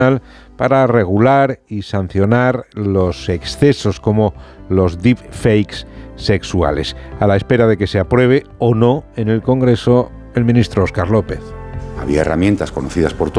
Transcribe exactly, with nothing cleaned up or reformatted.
para regular y sancionar los excesos como los deepfakes sexuales, a la espera de que se apruebe o no en el Congreso el ministro Óscar López. Había herramientas conocidas por todos.